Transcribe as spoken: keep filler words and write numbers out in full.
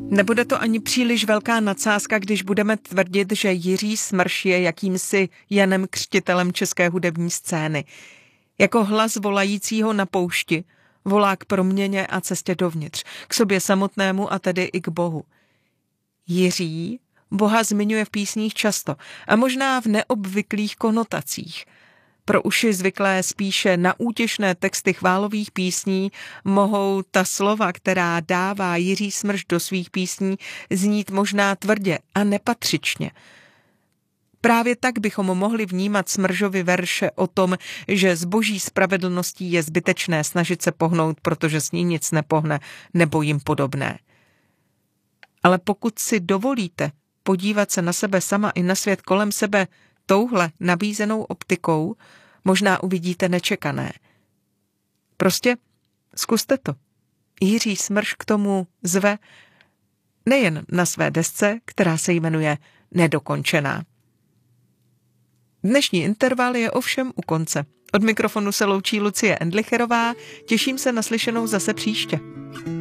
Nebude to ani příliš velká nadsázka, když budeme tvrdit, že Jiří Smrš je jakýmsi Janem Křtitelem české hudební scény. Jako hlas volajícího na poušti volá k proměně a cestě dovnitř, k sobě samotnému a tedy i k Bohu. Jiří Boha zmiňuje v písních často a možná v neobvyklých konotacích. Pro uši zvyklé spíše na útěšné texty chválových písní mohou ta slova, která dává Jiří Smrš do svých písní, znít možná tvrdě a nepatřičně. Právě tak bychom mohli vnímat Smržovy verše o tom, že s boží spravedlností je zbytečné snažit se pohnout, protože s ní nic nepohne, nebo jim podobné. Ale pokud si dovolíte podívat se na sebe sama i na svět kolem sebe touhle nabízenou optikou, možná uvidíte nečekané. Prostě zkuste to. Jiří Smrš k tomu zve nejen na své desce, která se jmenuje Nedokončená. Dnešní interval je ovšem u konce. Od mikrofonu se loučí Lucie Endlicherová, těším se na slyšenou zase příště.